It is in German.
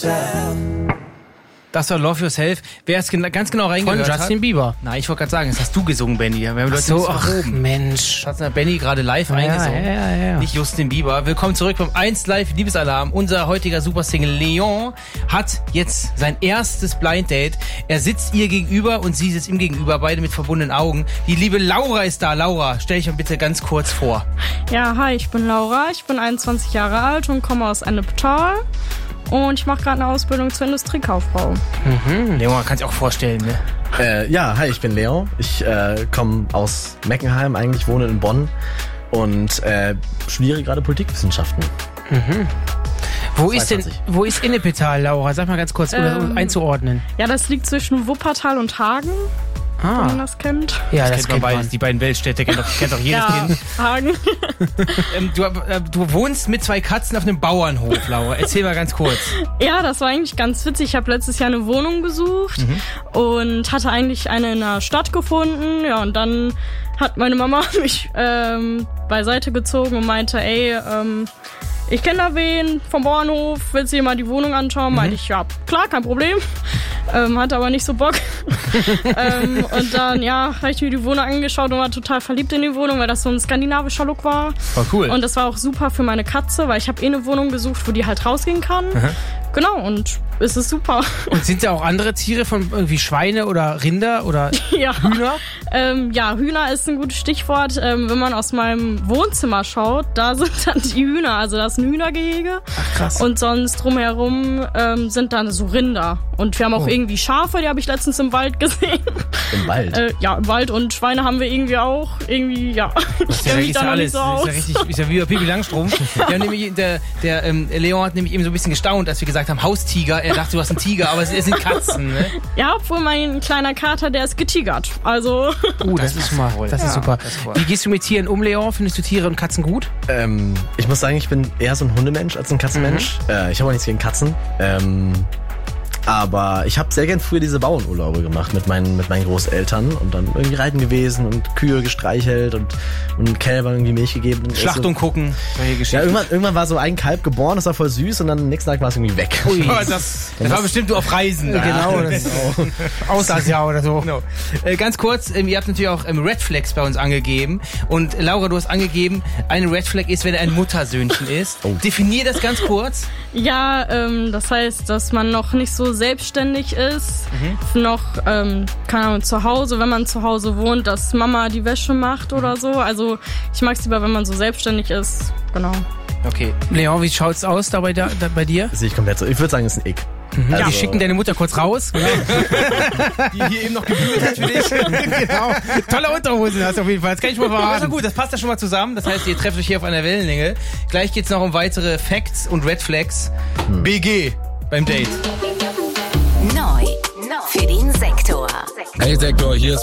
Das war Love Yourself. Wer es ganz genau reingehört Von Justin Bieber. Nein, ich wollte gerade sagen, das hast du gesungen, Benny. Wir haben Leute So, ach Mensch. Das hat Benny gerade live eingesungen. Ja. Nicht Justin Bieber. Willkommen zurück beim 1 Live Liebesalarm. Unser heutiger Supersingle Leon hat jetzt sein erstes Blind Date. Er sitzt ihr gegenüber und sie sitzt ihm gegenüber, beide mit verbundenen Augen. Die liebe Laura ist da. Laura, stell dich mal bitte ganz kurz vor. Ja, hi, ich bin Laura. Ich bin 21 Jahre alt und komme aus Ennepetal. Und ich mache gerade eine Ausbildung zur Industriekauffrau. Leon, kannst du auch vorstellen, ne? Ja, hi, ich bin Leo. Ich komme aus Meckenheim, eigentlich wohne in Bonn und studiere gerade Politikwissenschaften. Wo ist Ennepetal, Laura? Sag mal ganz kurz, um einzuordnen. Ja, das liegt zwischen Wuppertal und Hagen, wenn man das kennt. Ja, das kennt man. Die beiden Weltstädte kennt doch jedes Kind. Hagen. Du wohnst mit 2 Katzen auf einem Bauernhof, Laura. Erzähl mal ganz kurz. Ja, das war eigentlich ganz witzig. Ich habe letztes Jahr eine Wohnung gesucht und hatte eigentlich eine in der Stadt gefunden. Ja, und dann hat meine Mama mich beiseite gezogen und meinte, ey, ich kenne da wen vom Bauernhof, willst du dir mal die Wohnung anschauen? Meinte ich, ja, klar, kein Problem. Hatte aber nicht so Bock. Und dann, habe ich mir die Wohnung angeschaut und war total verliebt in die Wohnung, weil das so ein skandinavischer Look war. War cool. Und das war auch super für meine Katze, weil ich habe eine Wohnung gesucht, wo die halt rausgehen kann. Genau, und es ist super. Und sind da auch andere Tiere von irgendwie Schweine oder Rinder oder Hühner? Hühner ist ein gutes Stichwort. Wenn man aus meinem Wohnzimmer schaut, da sind dann die Hühner. Also da ist ein Hühnergehege. Ach, krass. Und sonst drumherum sind dann so Rinder. Und wir haben auch irgendwie Schafe, die habe ich letztens im Wald gesehen. Im Wald? Im Wald. Und Schweine haben wir irgendwie auch. Irgendwie, ja. Ich kenne mich da noch nicht so aus. Ist ja wie bei Pippi Langstrumpf. Der Leon hat nämlich eben so ein bisschen gestaunt, als wir gesagt haben, Haustiger. Er dachte, du hast einen Tiger, aber es sind Katzen, ne? Ja, obwohl mein kleiner Kater, der ist getigert. Also. Das ist super. Wie gehst du mit Tieren um, Leon? Findest du Tiere und Katzen gut? Ich muss sagen, ich bin eher so ein Hundemensch als ein Katzenmensch. Ich habe auch nichts gegen Katzen. Aber ich habe sehr gern früher diese Bauernurlaube gemacht mit meinen Großeltern und dann irgendwie reiten gewesen und Kühe gestreichelt und Kälbern irgendwie Milch gegeben. Schlachtung gucken. Ja, irgendwann war so ein Kalb geboren, das war voll süß und dann am nächsten Tag war es irgendwie weg. Ui. Das war bestimmt du auf Reisen. Genau, das ist auch Auslandsjahr oder so. Genau. Ganz kurz, ihr habt natürlich auch Red Flags bei uns angegeben und Laura, du hast angegeben, eine Red Flag ist, wenn er ein Muttersöhnchen ist. Definier das ganz kurz. Ja, das heißt, dass man noch nicht so selbstständig ist, noch, keine Ahnung, zu Hause, wenn man zu Hause wohnt, dass Mama die Wäsche macht oder so. Also ich mag es lieber, wenn man so selbstständig ist. Genau. Okay. Leon, wie schaut's aus da bei dir? Sehe ich komplett so. Ich würde sagen, es ist ein Ick. Also, die schicken deine Mutter kurz raus. Die hier eben noch gebügelt hat für dich. Genau. Tolle Unterhosen hast du auf jeden Fall. Das kann ich mal verraten. Also gut, das passt ja schon mal zusammen. Das heißt, ihr trefft euch hier auf einer Wellenlänge. Gleich geht's noch um weitere Facts und Red Flags. BG beim Date. Neu für den Sektor. Hey Sektor, hier ist